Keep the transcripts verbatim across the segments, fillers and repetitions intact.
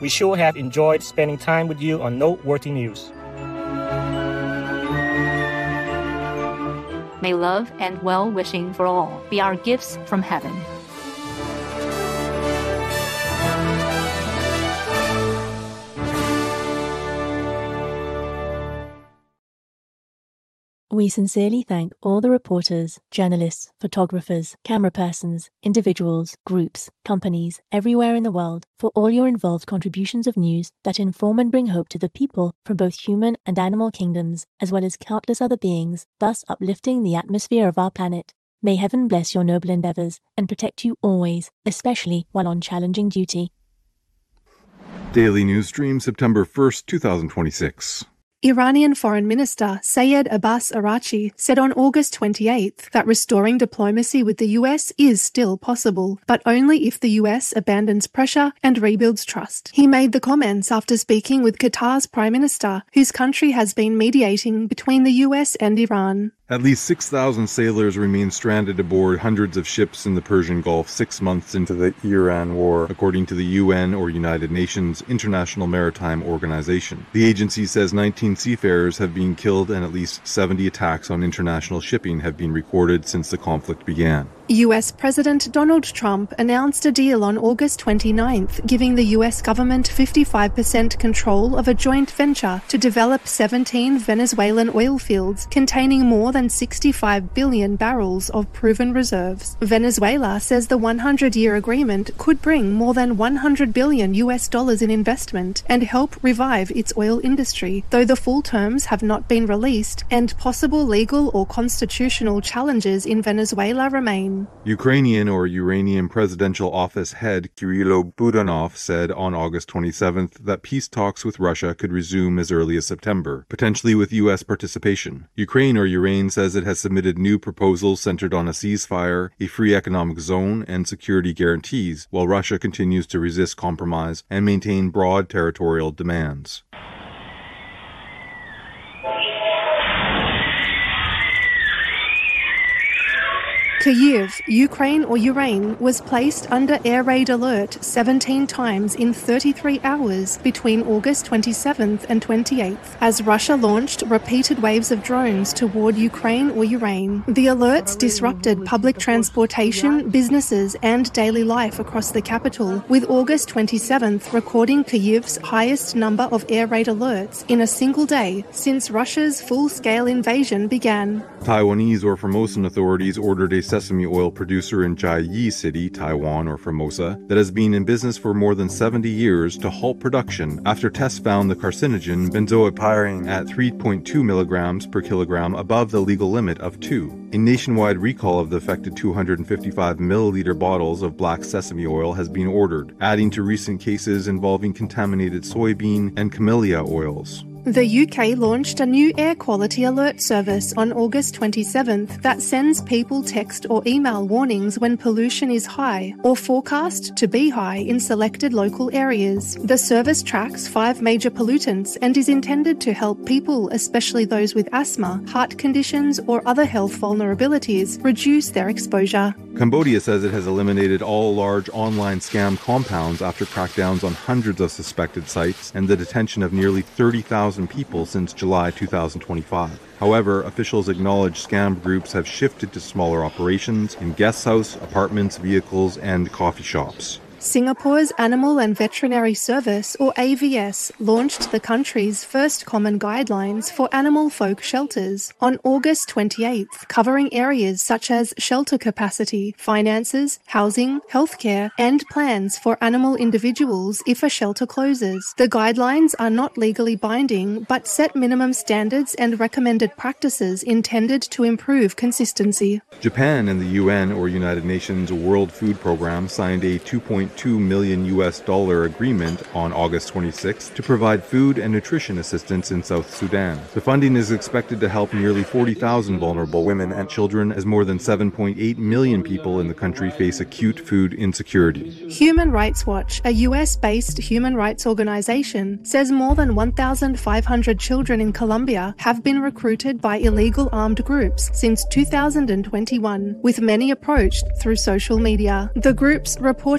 We sure have enjoyed spending time with you on Noteworthy News. May love and well-wishing for all be our gifts from heaven. We sincerely thank all the reporters, journalists, photographers, camera persons, individuals, groups, companies, everywhere in the world for all your involved contributions of news that inform and bring hope to the people from both human and animal kingdoms, as well as countless other beings, thus uplifting the atmosphere of our planet. May heaven bless your noble endeavors and protect you always, especially while on challenging duty. Daily News Stream, September first, twenty twenty-six. Iranian Foreign Minister Sayed Abbas Araghchi said on August twenty-eighth that restoring diplomacy with the U S is still possible, but only if the U S abandons pressure and rebuilds trust. He made the comments after speaking with Qatar's Prime Minister, whose country has been mediating between the U S and Iran. At least six thousand sailors remain stranded aboard hundreds of ships in the Persian Gulf six months into the Iran war, according to the U N or United Nations International Maritime Organization. The agency says nineteen seafarers have been killed and at least seventy attacks on international shipping have been recorded since the conflict began. U S President Donald Trump announced a deal on August twenty-ninth, giving the U S government fifty-five percent control of a joint venture to develop seventeen Venezuelan oil fields containing more than sixty-five billion barrels of proven reserves. Venezuela says the hundred-year agreement could bring more than one hundred billion U S dollars in investment and help revive its oil industry, though the full terms have not been released and possible legal or constitutional challenges in Venezuela remain. Ukrainian or Uranian Presidential Office head Kirilo Budanov said on August twenty-seventh that peace talks with Russia could resume as early as September, potentially with U S participation. Ukraine or Urain says it has submitted new proposals centered on a ceasefire, a free economic zone, and security guarantees, while Russia continues to resist compromise and maintain broad territorial demands. Kyiv, Ukraine or Ukraine, was placed under air raid alert seventeen times in thirty-three hours between August twenty-seventh and twenty-eighth, as Russia launched repeated waves of drones toward Ukraine or Ukraine. The alerts disrupted public transportation, businesses, and daily life across the capital, with August twenty-seventh recording Kyiv's highest number of air raid alerts in a single day since Russia's full-scale invasion began. Taiwanese or Formosan authorities ordered a sesame oil producer in Chiayi City, Taiwan or Formosa, that has been in business for more than seventy years to halt production after tests found the carcinogen benzoylpyrene at three point two milligrams per kilogram above the legal limit of two. A nationwide recall of the affected two hundred fifty-five milliliter bottles of black sesame oil has been ordered, adding to recent cases involving contaminated soybean and camellia oils. The U K launched a new air quality alert service on August twenty-seventh that sends people text or email warnings when pollution is high or forecast to be high in selected local areas. The service tracks five major pollutants and is intended to help people, especially those with asthma, heart conditions, or other health vulnerabilities, reduce their exposure. Cambodia says it has eliminated all large online scam compounds after crackdowns on hundreds of suspected sites and the detention of nearly thirty thousand people since July two thousand twenty-five. However, officials acknowledge scam groups have shifted to smaller operations in guest house, apartments, vehicles, and coffee shops. Singapore's Animal and Veterinary Service, or A V S, launched the country's first common guidelines for animal folk shelters on August twenty-eighth, covering areas such as shelter capacity, finances, housing, healthcare, and plans for animal individuals if a shelter closes. The guidelines are not legally binding, but set minimum standards and recommended practices intended to improve consistency. Japan and the U N, or United Nations World Food Program, signed a two point two million U S dollar agreement on August twenty-sixth to provide food and nutrition assistance in South Sudan. The funding is expected to help nearly forty thousand vulnerable women and children, as more than seven point eight million people in the country face acute food insecurity. Human Rights Watch, a U S-based human rights organization, says more than one thousand five hundred children in Colombia have been recruited by illegal armed groups since two thousand twenty-one, with many approached through social media. The groups reportedly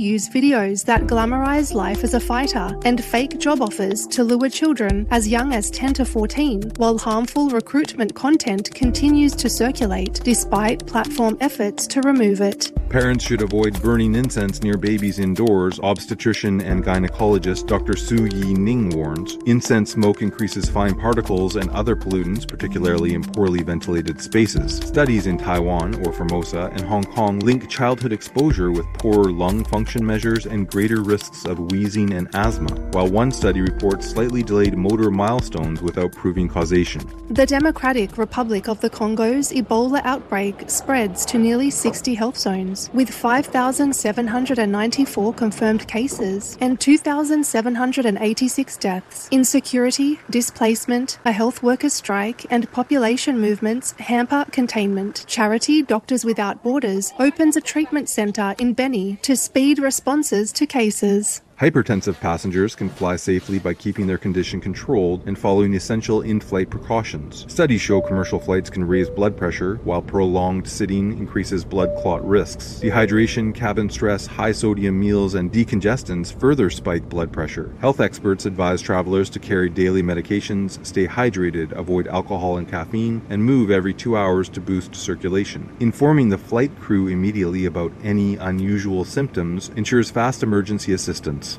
use videos that glamorize life as a fighter and fake job offers to lure children as young as ten to fourteen, while harmful recruitment content continues to circulate despite platform efforts to remove it. Parents should avoid burning incense near babies indoors, obstetrician and gynecologist Doctor Su Yi Ning warns. Incense smoke increases fine particles and other pollutants, particularly in poorly ventilated spaces. Studies in Taiwan, or Formosa, and Hong Kong link childhood exposure with poorer lung function measures and greater risks of wheezing and asthma, while one study reports slightly delayed motor milestones without proving causation. The Democratic Republic of the Congo's Ebola outbreak spreads to nearly sixty health zones, with five thousand seven hundred ninety-four confirmed cases and two thousand seven hundred eighty-six deaths. Insecurity, displacement, a health workers' strike, and population movements hamper containment. Charity Doctors Without Borders opens a treatment centre in Beni to speed responses to cases. Hypertensive passengers can fly safely by keeping their condition controlled and following essential in-flight precautions. Studies show commercial flights can raise blood pressure, while prolonged sitting increases blood clot risks. Dehydration, cabin stress, high-sodium meals, and decongestants further spike blood pressure. Health experts advise travelers to carry daily medications, stay hydrated, avoid alcohol and caffeine, and move every two hours to boost circulation. Informing the flight crew immediately about any unusual symptoms ensures fast emergency assistance.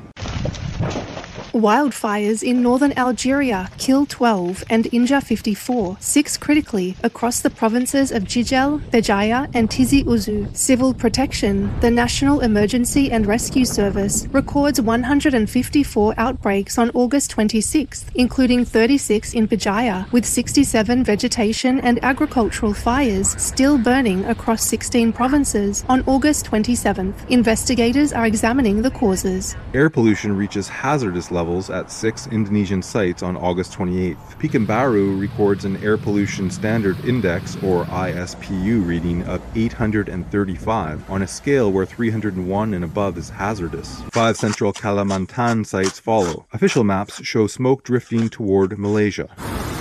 Wildfires in northern Algeria kill twelve and injure fifty-four, six critically, across the provinces of Jijel, Béjaïa and Tizi Ouzou. Civil Protection, the National Emergency and Rescue Service, records one hundred fifty-four outbreaks on August twenty-sixth, including thirty-six in Béjaïa, with sixty-seven vegetation and agricultural fires still burning across sixteen provinces on August twenty-seventh. Investigators are examining the causes. Air pollution reaches hazardous levels at six Indonesian sites on August twenty-eighth. Pekanbaru records an Air Pollution Standard Index, or I S P U, reading of eight hundred thirty-five, on a scale where three hundred one and above is hazardous. Five central Kalimantan sites follow. Official maps show smoke drifting toward Malaysia.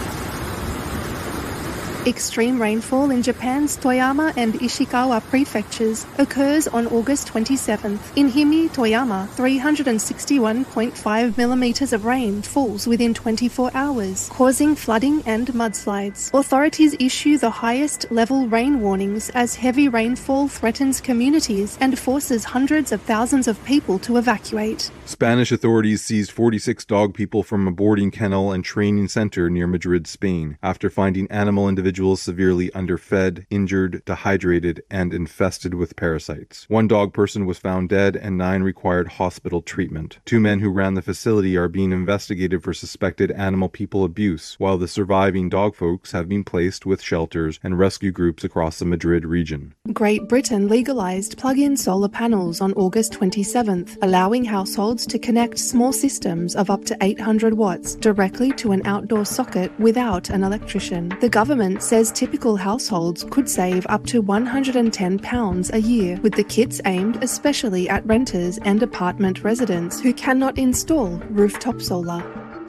Extreme rainfall in Japan's Toyama and Ishikawa prefectures occurs on August twenty-seventh. In Himi, Toyama, three hundred sixty-one point five millimeters of rain falls within twenty-four hours, causing flooding and mudslides. Authorities issue the highest level rain warnings as heavy rainfall threatens communities and forces hundreds of thousands of people to evacuate. Spanish authorities seized forty-six dog people from a boarding kennel and training center near Madrid, Spain, after finding animal individuals severely underfed, injured, dehydrated, and infested with parasites. One dog person was found dead and nine required hospital treatment. Two men who ran the facility are being investigated for suspected animal-people abuse, while the surviving dog folks have been placed with shelters and rescue groups across the Madrid region. Great Britain legalised plug-in solar panels on August twenty-seventh, allowing households to connect small systems of up to eight hundred watts directly to an outdoor socket without an electrician. The government says typical households could save up to one hundred ten pounds a year, with the kits aimed especially at renters and apartment residents who cannot install rooftop solar.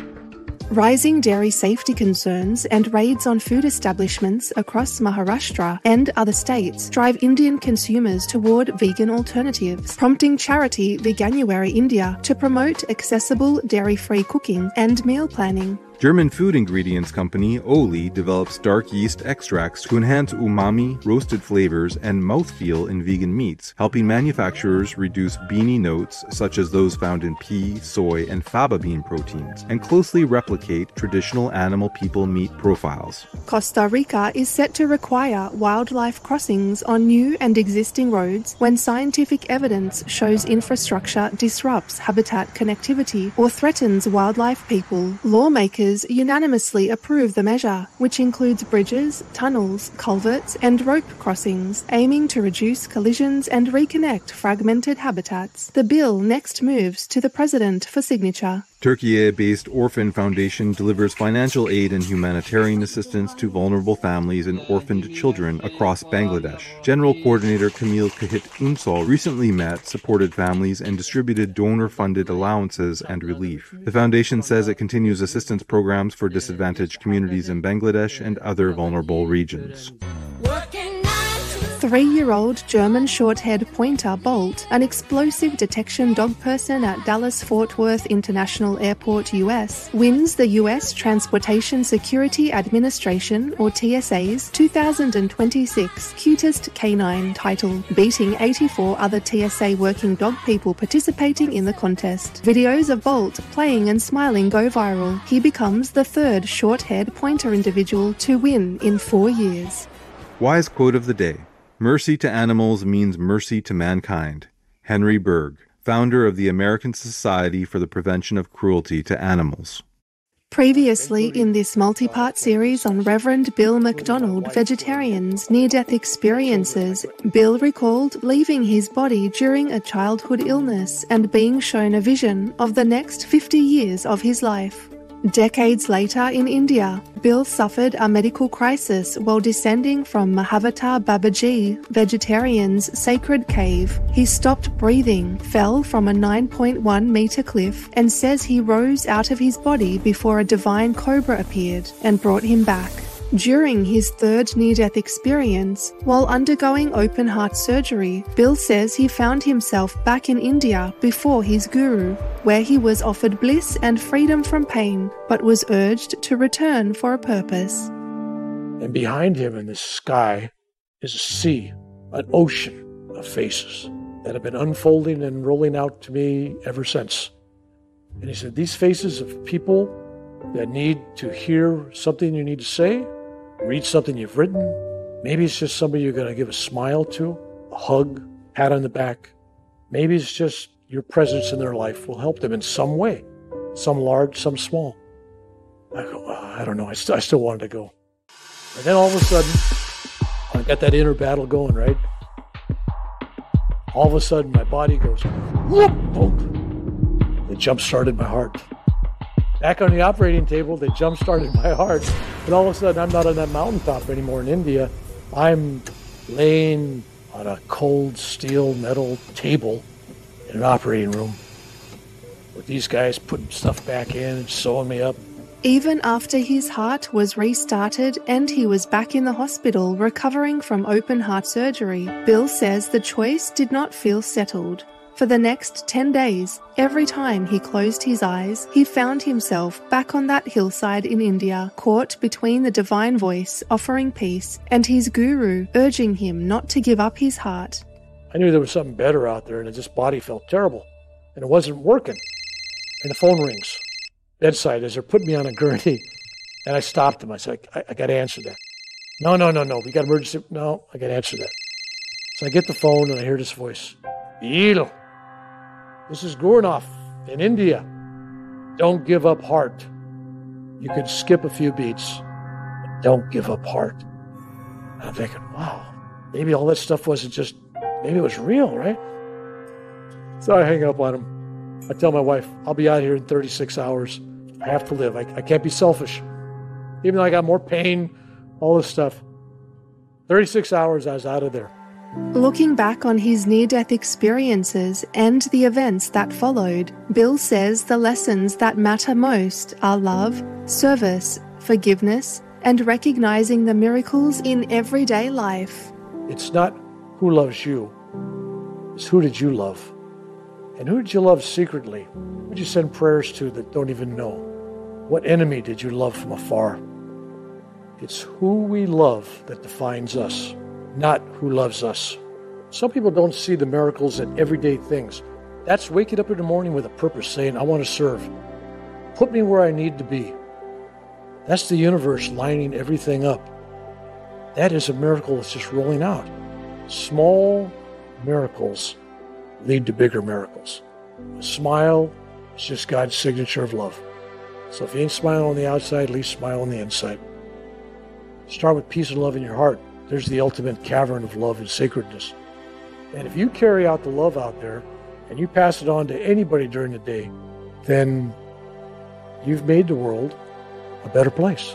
Rising dairy safety concerns and raids on food establishments across Maharashtra and other states drive Indian consumers toward vegan alternatives, prompting charity Veganuary India to promote accessible dairy-free cooking and meal planning. German food ingredients company Oli develops dark yeast extracts to enhance umami, roasted flavors, and mouthfeel in vegan meats, helping manufacturers reduce beany notes such as those found in pea, soy, and faba bean proteins, and closely replicate traditional animal-people meat profiles. Costa Rica is set to require wildlife crossings on new and existing roads when scientific evidence shows infrastructure disrupts habitat connectivity or threatens wildlife people. Lawmakers unanimously approve the measure, which includes bridges, tunnels, culverts, and rope crossings, aiming to reduce collisions and reconnect fragmented habitats. The bill next moves to the President for signature. Turkey-based Orphan Foundation delivers financial aid and humanitarian assistance to vulnerable families and orphaned children across Bangladesh. General Coordinator Camille Kahit Unsal recently met, supported families, and distributed donor-funded allowances and relief. The foundation says it continues assistance programs for disadvantaged communities in Bangladesh and other vulnerable regions. Three-year-old German short-haired pointer Bolt, an explosive detection dog person at Dallas-Fort Worth International Airport, U S, wins the U S Transportation Security Administration, or T S A's, two thousand twenty-six Cutest Canine title, beating eighty-four other T S A working dog people participating in the contest. Videos of Bolt playing and smiling go viral. He becomes the third short-haired pointer individual to win in four years. Wise quote of the day. Mercy to animals means mercy to mankind. Henry Berg, founder of the American Society for the Prevention of Cruelty to Animals. Previously in this multi-part series on Reverend Bill MacDonald, Vegetarians' Near-Death Experiences, Bill recalled leaving his body during a childhood illness and being shown a vision of the next fifty years of his life. Decades later in India, Bill suffered a medical crisis while descending from Mahavatar Babaji, Vegetarian's sacred cave. He stopped breathing, fell from a nine point one meter cliff, and says he rose out of his body before a divine cobra appeared and brought him back. During his third near-death experience, while undergoing open-heart surgery, Bill says he found himself back in India before his guru, where he was offered bliss and freedom from pain, but was urged to return for a purpose. And behind him in the sky is a sea, an ocean of faces that have been unfolding and rolling out to me ever since. And he said, these faces of people that need to hear something you need to say, read something you've written. Maybe it's just somebody you're going to give a smile to, a hug, pat on the back. Maybe it's just your presence in their life will help them in some way, some large, some small. I go, oh, I don't know. I, st- I still wanted to go. And then all of a sudden, I got that inner battle going, right? All of a sudden, my body goes, whoop, boom. It jump-started my heart. Back on the operating table, they jump-started my heart. And all of a sudden, I'm not on that mountaintop anymore in India. I'm laying on a cold steel metal table in an operating room with these guys putting stuff back in and sewing me up. Even after his heart was restarted and he was back in the hospital recovering from open heart surgery, Bill says the choice did not feel settled. For the next ten days, every time he closed his eyes, he found himself back on that hillside in India, caught between the divine voice offering peace and his guru urging him not to give up his heart. I knew there was something better out there, and this body felt terrible, and it wasn't working. And the phone rings, bedside, as they're putting me on a gurney, and I stopped them. I said, I, I got to answer that. No, no, no, no, we got emergency. No, I got to answer that. So I get the phone, and I hear this voice. Bill. This is Gurnath in India. Don't give up heart. You can skip a few beats, but don't give up heart. I'm thinking, wow, maybe all that stuff wasn't just, maybe it was real, right? So I hang up on him. I tell my wife, I'll be out here in thirty-six hours. I have to live. I, I can't be selfish. Even though I got more pain, all this stuff. thirty-six hours, I was out of there. Looking back on his near-death experiences and the events that followed, Bill says the lessons that matter most are love, service, forgiveness, and recognizing the miracles in everyday life. It's not who loves you, it's who did you love? And who did you love secretly? Who did you send prayers to that don't even know? What enemy did you love from afar? It's who we love that defines us, not who loves us. Some people don't see the miracles in everyday things. That's waking up in the morning with a purpose, saying, I want to serve. Put me where I need to be. That's the universe lining everything up. That is a miracle that's just rolling out. Small miracles lead to bigger miracles. A smile is just God's signature of love. So if you ain't smiling on the outside, at least smile on the inside. Start with peace and love in your heart. There's the ultimate cavern of love and sacredness. And if you carry out the love out there and you pass it on to anybody during the day, then you've made the world a better place.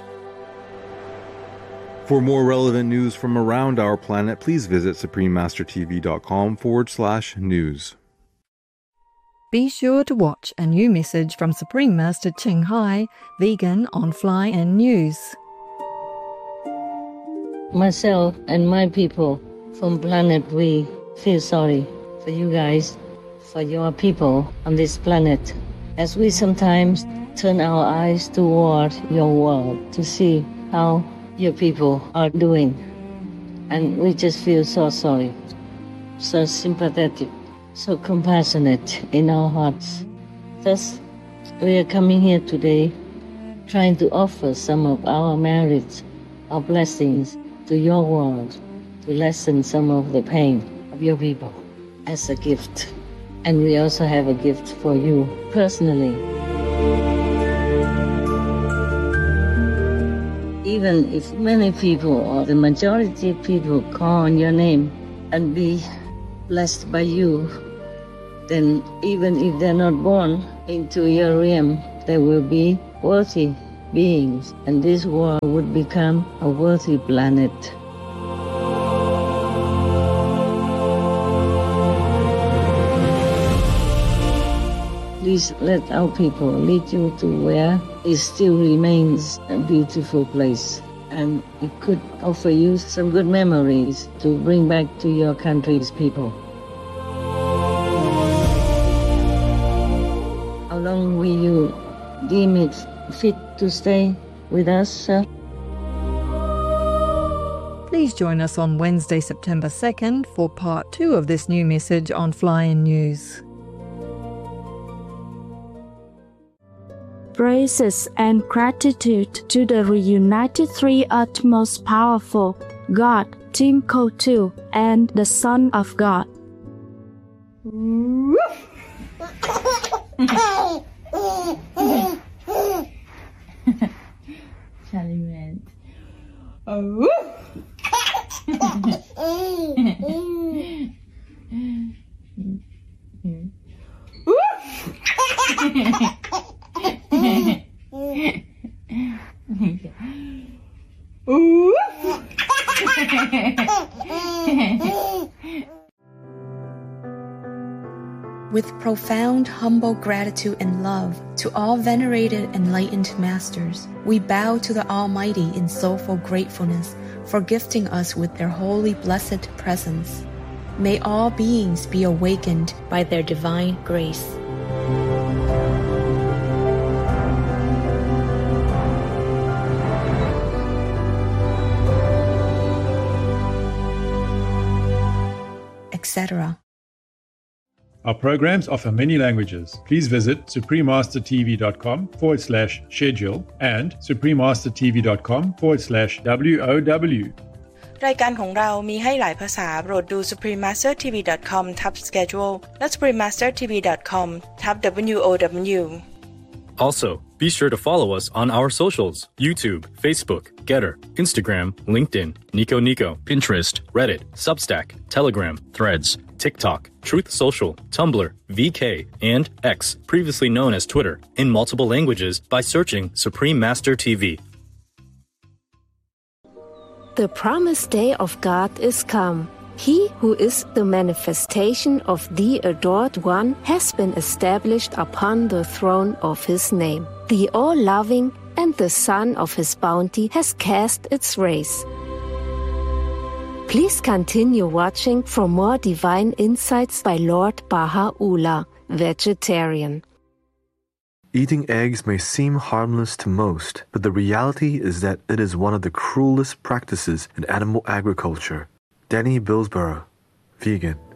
For more relevant news from around our planet, please visit suprememastertv.com forward slash news. Be sure to watch a new message from Supreme Master Ching Hai, vegan on Fly In News. Myself and my people from planet, we feel sorry for you guys, for your people on this planet, as we sometimes turn our eyes toward your world to see how your people are doing. And we just feel so sorry, so sympathetic, so compassionate in our hearts. Thus, we are coming here today trying to offer some of our merits, our blessings to your world, to lessen some of the pain of your people as a gift. And we also have a gift for you personally. Even if many people or the majority of people call on your name and be blessed by you, then even if they're not born into your realm, they will be worthy beings, and this world would become a worthy planet. Please let our people lead you to where it still remains a beautiful place, and it could offer you some good memories to bring back to your country's people. How long will you deem it fit to stay with us, sir? Please join us on Wednesday, September second for part two of this new message on Fly-In News. Praises and gratitude to the reunited three utmost powerful, God, Timkotu, and the Son of God. Charlie man. Oh. With profound, humble gratitude and love to all venerated enlightened masters, we bow to the Almighty in soulful gratefulness for gifting us with their holy blessed presence. May all beings be awakened by their divine grace. et cetera. Our programs offer many languages. Please visit suprememastertv.com forward slash schedule and suprememastertv.com forward slash WOW. รายการของเรามีให้หลายภาษาโปรดดู สุพรีมมาสเตอร์ทีวี ดอท คอม ทับ schedule และ สุพรีมมาสเตอร์ทีวี ดอท คอม ทับ ดับเบิลยู โอ ดับเบิลยู Also, be sure to follow us on our socials: YouTube, Facebook, Getter, Instagram, LinkedIn, Nico Nico, Pinterest, Reddit, Substack, Telegram, Threads, TikTok, Truth Social, Tumblr, V K, and X, previously known as Twitter, in multiple languages by searching Supreme Master T V. The promised day of God is come. He who is the manifestation of the Adored One has been established upon the throne of his name. The all-loving and the sun of his bounty has cast its rays. Please continue watching for more divine insights by Lord Baha'u'llah, vegetarian. Eating eggs may seem harmless to most, but the reality is that it is one of the cruelest practices in animal agriculture. Danny Billsborough, vegan.